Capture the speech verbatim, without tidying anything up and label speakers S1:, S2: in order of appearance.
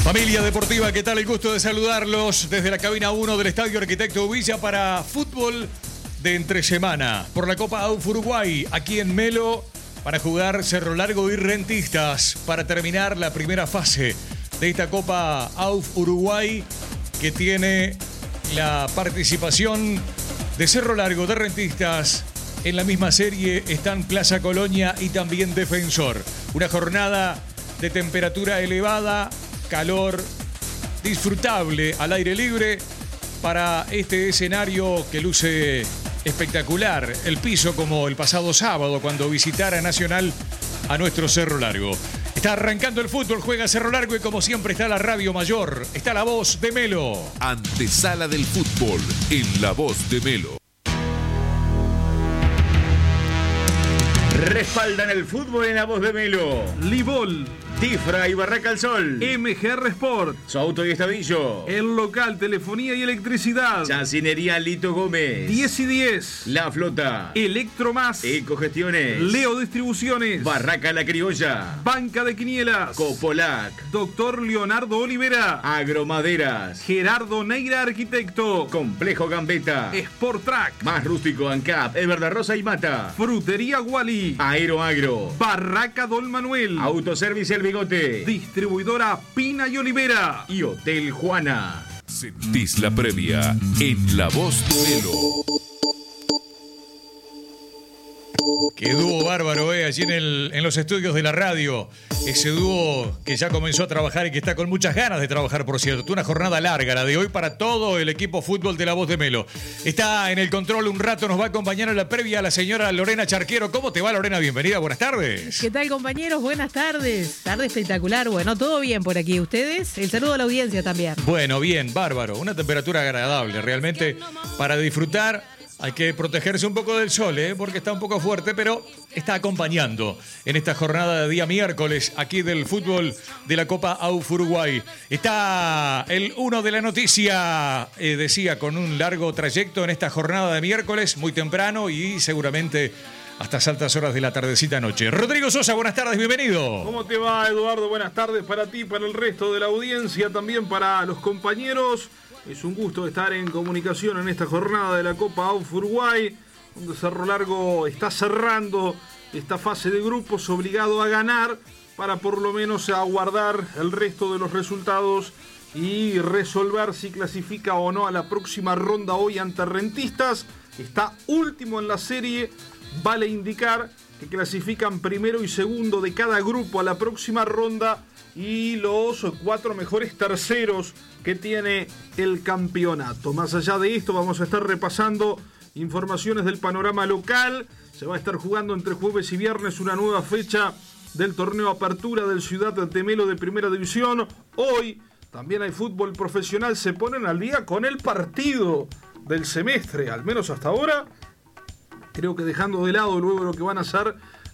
S1: Familia deportiva, ¿qué tal? El gusto de saludarlos desde la cabina uno del Estadio Arquitecto Villa para fútbol de entre semana por la Copa A U F Uruguay, aquí en Melo, para jugar Cerro Largo y Rentistas, para terminar la primera fase de esta Copa A U F Uruguay, que tiene la participación de Cerro Largo, de Rentistas. En la misma serie están Plaza Colonia y también Defensor. Una jornada de temperatura elevada, calor disfrutable al aire libre para este escenario que luce espectacular. El piso como el pasado sábado cuando visitara Nacional a nuestro Cerro Largo. Está arrancando el fútbol, juega Cerro Largo y como siempre está la radio mayor, está la voz de Melo.
S2: Antesala del fútbol en la voz de Melo.
S3: Respaldan el fútbol en la voz de Melo.
S4: Libol,
S3: Tifra y Barraca al Sol.
S4: M G R Sport,
S3: Su Auto y Estavillo.
S4: El Local, telefonía y electricidad.
S3: Chacinería Lito Gómez.
S4: diez y diez.
S3: La Flota.
S4: Electromás.
S3: Ecogestiones.
S4: Leo Distribuciones.
S3: Barraca La Criolla.
S4: Banca de Quinielas.
S3: Copolac.
S4: Doctor Leonardo Olivera.
S3: Agromaderas.
S4: Gerardo Neira Arquitecto.
S3: Complejo Gambetta.
S4: Sport Track.
S3: Más rústico ANCAP. Everda Rosa y Mata.
S4: Frutería Wally.
S3: Aero Agro.
S4: Barraca Don Manuel.
S3: Autoservice El Bigote.
S4: Distribuidora Pina y Olivera.
S3: Y Hotel Juana.
S2: Sentís la previa en la voz de Melo.
S1: Qué dúo bárbaro, eh, allí en, el, en los estudios de la radio. Ese dúo que ya comenzó a trabajar y que está con muchas ganas de trabajar, por cierto. Una jornada larga, la de hoy, para todo el equipo fútbol de la voz de Melo. Está en el control un rato, nos va a acompañar en la previa la señora Lorena Charquero. ¿Cómo te va, Lorena? Bienvenida, buenas tardes.
S5: ¿Qué tal, compañeros? Buenas tardes. Tarde espectacular. Bueno, todo bien por aquí. ¿Ustedes? El saludo a la audiencia también.
S1: Bueno, bien, bárbaro. Una temperatura agradable, realmente, para disfrutar. Hay que protegerse un poco del sol, ¿eh? Porque está un poco fuerte, pero está acompañando en esta jornada de día miércoles aquí del fútbol de la Copa A U F Uruguay. Está el uno de la noticia, eh, decía, con un largo trayecto en esta jornada de miércoles, muy temprano y seguramente hasta altas horas de la tardecita noche. Rodrigo Sosa, buenas tardes, bienvenido.
S4: ¿Cómo te va, Eduardo? Buenas tardes para ti, para el resto de la audiencia, también para los compañeros. Es un gusto estar en comunicación en esta jornada de la Copa A U F Uruguay, donde Cerro Largo está cerrando esta fase de grupos, obligado a ganar para por lo menos aguardar el resto de los resultados y resolver si clasifica o no a la próxima ronda hoy ante Rentistas. Está último en la serie, vale indicar que clasifican primero y segundo de cada grupo a la próxima ronda y los cuatro mejores terceros que tiene el campeonato. Más allá de esto, vamos a estar repasando informaciones del panorama local. Se va a estar jugando entre jueves y viernes una nueva fecha del torneo Apertura del Ciudad de Melo de Primera División. Hoy también hay fútbol profesional, se ponen al día con el partido del semestre, al menos hasta ahora. Creo que dejando de lado luego lo que van a ser